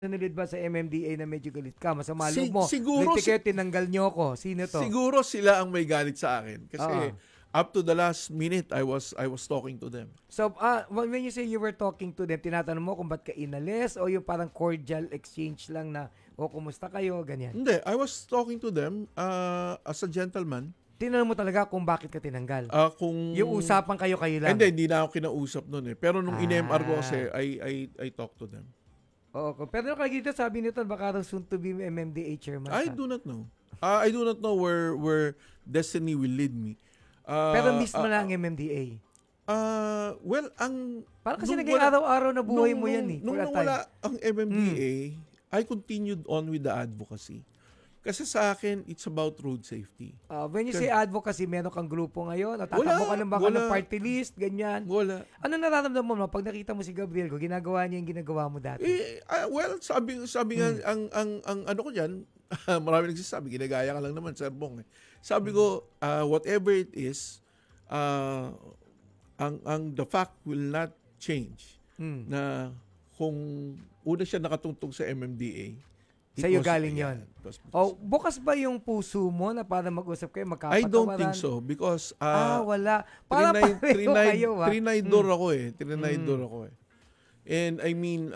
nunulid ba sa MMDA na medyo galit ka? Masama loob mo. Siguro, Galit kayo, tinanggal nyo ako. Sino to? siguro sila ang may galit sa akin. Kasi up to the last minute, I was talking to them. So, when you say you were talking to them, tinatanong mo kung ba't ka inalis o yung parang cordial exchange lang na, kumusta kayo, ganyan? Hindi, I was talking to them as a gentleman. Tinanong mo talaga kung bakit ka tinanggal? Kung Yung usapan kayo lang? hindi na ako kinausap nun eh. Pero nung in-MR ko kasi, I talked to them. Oo, pero nakalagay dito, sabi nito, baka raw soon to be MMDA chairman. I do not know. I do not know where destiny will lead me. Pero miss mo na ang MMDA. Well, ang... Parang kasi naging araw-araw na buhay mo yan eh. Nung wala ang MMDA, I continued on with the advocacy. Kasi sa akin, it's about road safety. When you say advocacy, meron kang grupo ngayon? Tatakbo ka ng baka ng party list, ganyan? Wala. Ano nararamdaman mo pag nakita mo si Gabriel kung ginagawa niya yung ginagawa mo dati? Well, sabi nga, ang ano ko dyan, marami nagsasabi, ginagaya ka lang naman, Sir Bong. Sabi ko, whatever it is, the fact will not change na kung una siya nakatungtong sa MMDA, sa'yo galing yon. Bukas ba yung puso mo na para mag-usap kayo, magkapatawaran? I don't think so because wala. Para pareho kayo. Trinaydor ako eh. Trinaydor ako eh. And I mean,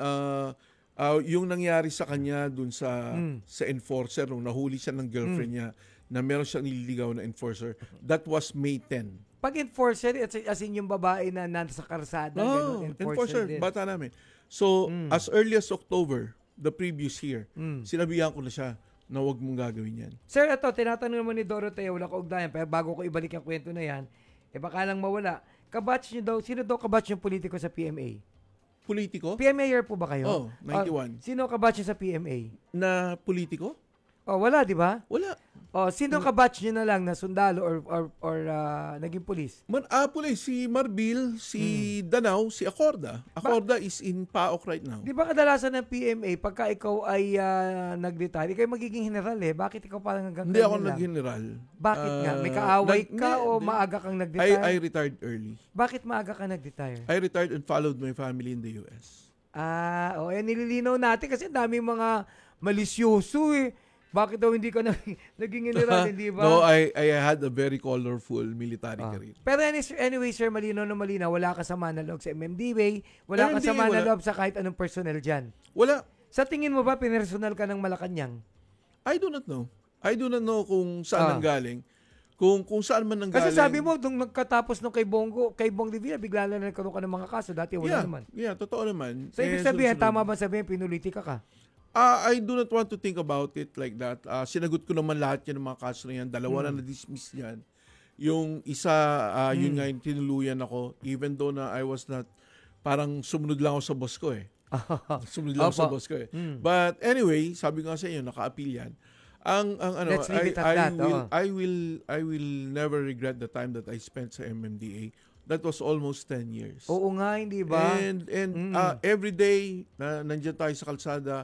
yung nangyari sa kanya dun sa enforcer, nung nahuli siya ng girlfriend niya, na meron siyang nililigaw na enforcer, that was May 10. Pag enforcer, as in yung babae na nasa karsada, enforcer din. Bata namin. So, as early as October, the previous year, sinabihan ko na siya na huwag mong gagawin yan. Sir, ito, tinatanong naman ni Dorothea, wala ka ugnayan, pero bago ko ibalik ang kwento na yan, baka lang mawala. Kabatch nyo daw, sino daw kabatch yung politiko sa PMA? Politiko? PMA year po ba kayo? 91. Sino kabatch nyo sa PMA? Na politiko? Wala, di ba? Wala. Sino kabatch nyo na lang na sundalo or naging pulis? Pulis, si Marbil, si Danao, si Acorda. Acorda is in PAOK right now. Di ba kadalasan ng PMA, pagka ikaw ay nag-retire, ikaw magiging general eh. Bakit ikaw parang hanggang Hindi ako nag-general. Bakit nga? May kaaway ka o maaga kang nag-retire? I retired early. Bakit maaga ka nag-retire? I retired and followed my family in the US. Nililinaw natin kasi dami mga malisyoso eh. Bakit daw hindi ka naging general, hindi ba? No, I had a very colorful military career. Pero anyway, sir, malinaw na malinaw, wala ka sa manalog sa MMDA, wala ka sa manalog sa kahit anong personnel dyan. Wala. Sa tingin mo ba, pinersonal ka ng Malacanang? I do not know. I do not know kung saan nanggaling. Kung saan man nanggaling. Kasi sabi mo, nung nagkatapos nung kay Bong Revilla, bigla na nagkaroon ka ng mga kaso. Dati wala naman. Yeah, totoo naman. So, ibig sabihin, tama ba sabihin, pinulitika ka? I do not want to think about it like that. Sinagot ko naman lahat yan ng mga kaso na yan. Dalawa na na-dismiss yan. Yung isa, yun nga yung tinuluyan ako, even though na I was not, parang sumunod lang ako sa boss ko eh. Sumunod lang ako sa boss ko eh. But anyway, sabi ko nga sa inyo, naka-appeal yan. Let's leave it at that. I will never regret the time that I spent sa MMDA. That was almost 10 years. Oo nga, hindi ba? And every day na nandiyan tayo sa kalsada,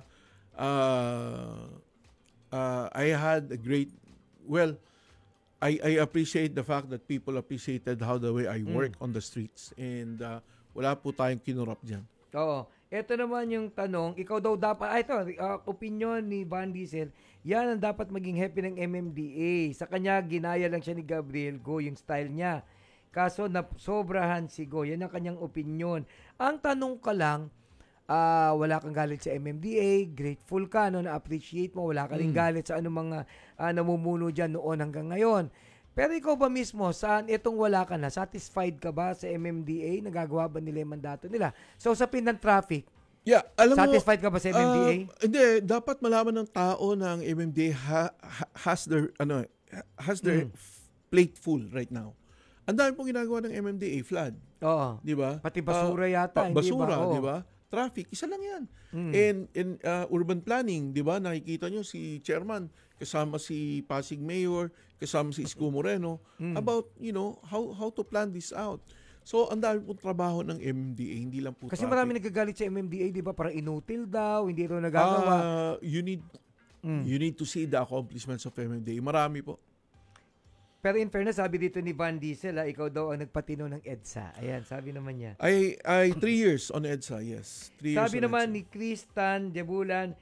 I had a great, I appreciate the fact that people appreciated how the way I work on the streets, and wala po tayong kinurap dyan. Oo. Ito naman yung tanong, ikaw daw dapat, opinion ni Van Diesel, yan ang dapat maging happy ng MMDA. Sa kanya, ginaya lang siya ni Gabriel Go, yung style niya. Kaso, sobrahan si Go. Yan ang kanyang opinion. Ang tanong ka lang, wala kang galit sa MMDA, grateful ka, na-appreciate mo, wala ka rin galit sa anong mga namumuno dyan noon hanggang ngayon. Pero ikaw ba mismo, saan itong wala ka na? Satisfied ka ba sa MMDA? Nagagawa ba nila yung mandato nila? So, sa ng traffic, satisfied ka ba sa MMDA? Hindi, dapat malaman ng tao na ang MMDA has their plate full right now. Ang dami pong ginagawa ng MMDA, flood. Oo. Di ba? Pati basura yata, basura, di ba? Traffic, isa lang yan. And urban planning, di ba? Nakikita nyo si chairman, kasama si Pasig Mayor, kasama si Isko Moreno, about, how to plan this out. So, ang dami pong trabaho ng MMDA, hindi lang po kasi traffic. marami nagagalit sa MMDA, di ba? Parang inutil daw, hindi ito nagagawa. You need to see the accomplishments of MMDA. Marami po. Pero in fairness, sabi dito ni Van Diesel, ikaw daw ang nagpatino ng EDSA. Ayan, sabi naman niya. I 3 years on EDSA, yes. 3 years Sabi on naman EDSA. ni Kristan Debulan,